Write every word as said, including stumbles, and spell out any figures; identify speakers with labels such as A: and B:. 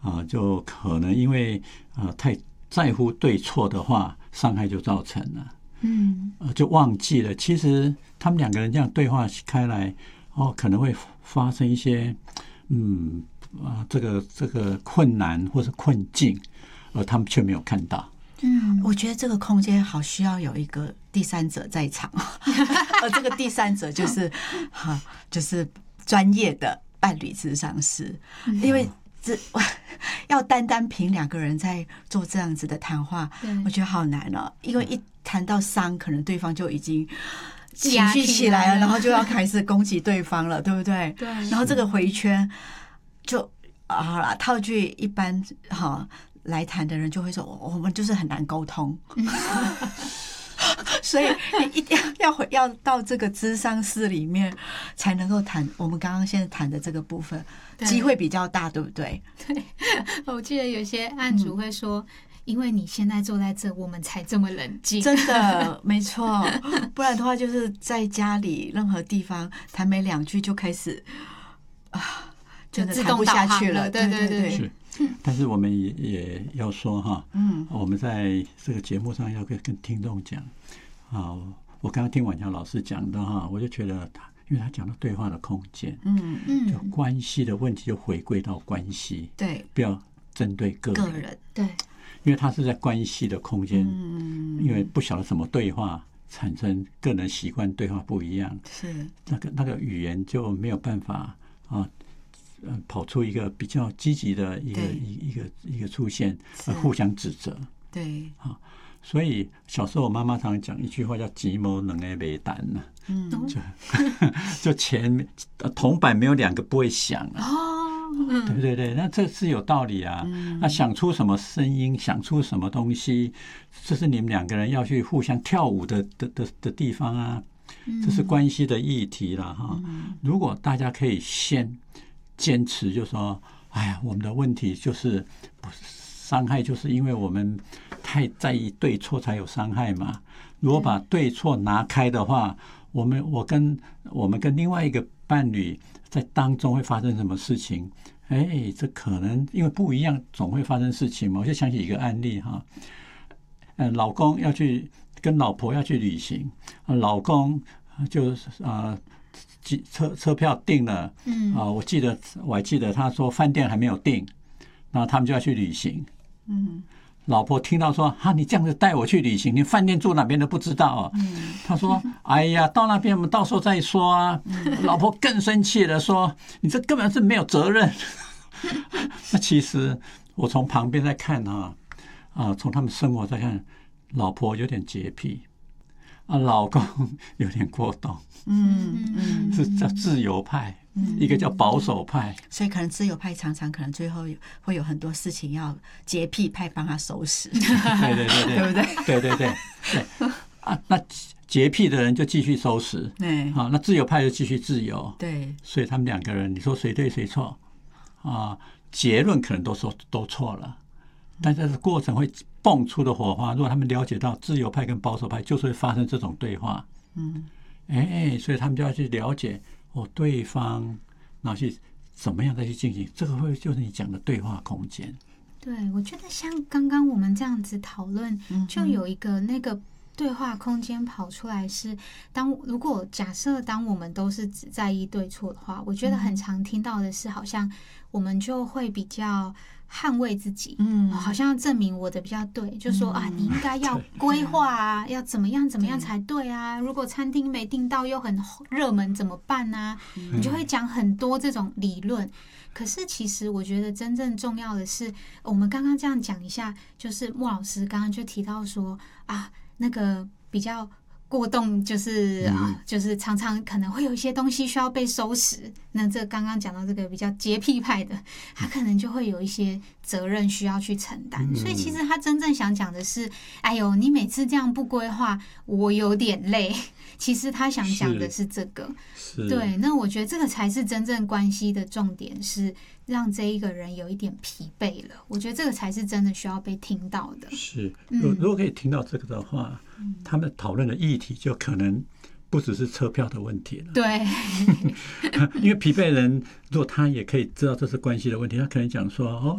A: 啊，就可能因为啊太在乎对错的话，伤害就造成了。嗯，呃，就忘记了，其实他们两个人这样对话开来，哦，可能会发生一些，嗯啊，这个这个困难或是困境，而他们却没有看到。
B: 嗯，我觉得这个空间好需要有一个第三者在场，而这个第三者就是哈，就是专业的伴侣咨商师，因为这要单单凭两个人在做这样子的谈话，我觉得好难哦，因为一谈到伤，可能对方就已经情绪起来了，然后就要开始攻击对方了，对不对？对。然后这个回圈就好了，套句一般哈来谈的人就会说，我们就是很难沟通。所以你一定要要要到这个咨商室里面才能够谈我们刚刚现在谈的这个部分，机会比较大，对不对？
C: 对，我记得有些案主会说。嗯，因为你现在坐在这，我们才这么冷静。
B: 真的，没错。不然的话，就是在家里任何地方谈没两句就开始啊，真的谈不下去了。
C: 对对对，
A: 是。但是我们也也要说哈，嗯，我们在这个节目上要跟跟听众讲啊，我刚刚听婉乔老师讲的哈，我就觉得他，因为他讲到对话的空间，嗯嗯，就关系的问题就回归到关系，
B: 对，
A: 不要针对个人，
B: 个人，
C: 对。
A: 因为他是在关系的空间，嗯，因为不晓得什么对话产生个人习惯对话不一样，
B: 是
A: 那个那个语言就没有办法啊，呃，跑出一个比较积极的一个一一个一个出现，呃，互相指责，
B: 对
A: 啊，所以小时候我妈妈常常讲一句话叫“吉谋能诶没胆”呢，嗯，就就前铜板没有两个不会响啊。哦，对对对，那这是有道理啊。嗯、那想出什么声音，想出什么东西，这是你们两个人要去互相跳舞的的的的地方啊。这是关系的议题了哈。嗯、如果大家可以先坚持，就说，哎呀，我们的问题就是伤害，就是因为我们太在意对错才有伤害嘛。如果把对错拿开的话，我们我跟我们跟另外一个伴侣在当中会发生什么事情？哎，这可能因为不一样，总会发生事情嘛。我就想起一个案例哈，呃，老公要去跟老婆要去旅行，老公就呃车车票订了，嗯啊，我记得我还记得他说饭店还没有订，然后他们就要去旅行，嗯。老婆听到说哈，你这样子带我去旅行，你饭店住哪边都不知道啊。嗯、他说：“哎呀，到那边我们到时候再说啊。嗯”老婆更生气了，说：“你这根本是没有责任。”那其实我从旁边在看啊，啊，从他们生活在看，老婆有点洁癖，啊，老公有点过动，嗯嗯，是叫自由派。一个叫保守派，
B: 所以可能自由派常常可能最后会有很多事情要洁癖派帮他收拾，对
A: 对对对，
B: 对不对？
A: 对对对对啊，那洁癖的人就继续收拾，对，好，那自由派就继续自由，
B: 对，
A: 所以他们两个人，你说谁对谁错啊？结论可能都说都错了，但是过程会蹦出的火花，如果他们了解到自由派跟保守派就是会发生这种对话，嗯，哎，所以他们就要去了解。哦，对方，然后去怎么样再去进行，这个会就是你讲的对话空间。
C: 对，我觉得像刚刚我们这样子讨论，就有一个那个对话空间跑出来是，当如果假设当我们都是只在意对错的话，我觉得很常听到的是，好像我们就会比较捍卫自己，嗯，好像要证明我的比较对，就说啊，你应该要规划啊，要怎么样怎么样才对啊。如果餐厅没订到又很热门怎么办啊？你就会讲很多这种理论。可是其实我觉得真正重要的是，我们刚刚这样讲一下，就是莫老师刚刚就提到说啊，那个比较过动就是啊，就是常常可能会有一些东西需要被收拾。那这刚刚讲到这个比较洁癖派的，他可能就会有一些责任需要去承担。所以其实他真正想讲的是，哎呦，你每次这样不规划，我有点累。其实他想讲的是这个，对。那我觉得这个才是真正关系的重点，是让这一个人有一点疲惫了。我觉得这个才是真的需要被听到的。
A: 是，如如果可以听到这个的话，嗯、他们讨论的议题就可能不只是车票的问题了。
C: 对，
A: 因为疲惫人如果他也可以知道这是关系的问题，他可能讲说：“哦，